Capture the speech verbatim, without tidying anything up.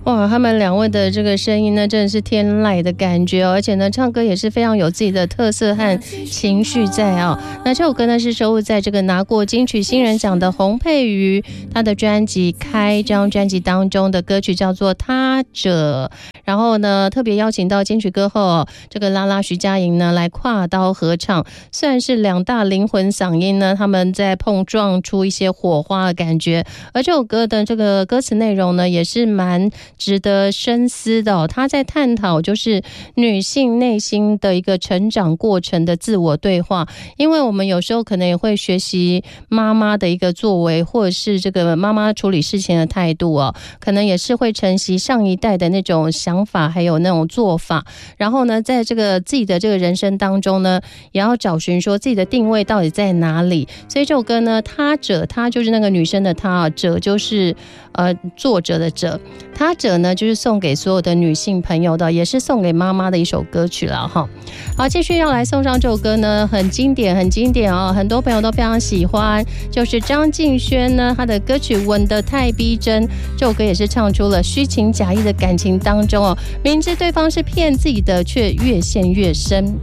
哇，他们两位的这个声音呢，真的是天籁的感觉哦，而且呢，唱歌也是非常有自己的特色和情绪在哦。那这首歌呢，是收录在这个拿过金曲新人奖的洪佩瑜他的专辑《开》这张专辑当中的歌曲，叫做《他者》。然后呢，特别邀请到金曲歌后、哦、这个拉拉徐佳莹呢来跨刀合唱，算是两大灵魂嗓音呢，他们在碰撞出一些火花的感觉。而这首歌的这个歌词内容呢，也是蛮值得深思的、哦、他在探讨就是女性内心的一个成长过程的自我对话。因为我们有时候可能也会学习妈妈的一个作为，或者是这个妈妈处理事情的态度哦，可能也是会承袭上一代的那种想法还有那种做法。然后呢，在这个自己的这个人生当中呢，也要找寻说自己的定位到底在哪里。所以这首歌呢，他者，他就是那个女生的他，者就是呃作者的者，他者呢就是送给所有的女性朋友的，也是送给妈妈的一首歌曲了哈。好，继续要来送上这首歌呢，很经典很经典哦，很多朋友都非常喜欢，就是张敬轩呢他的歌曲《吻得太逼真》，这首歌也是唱出了虚情假意的感情当中哦，明知对方是骗自己的，却越陷越深。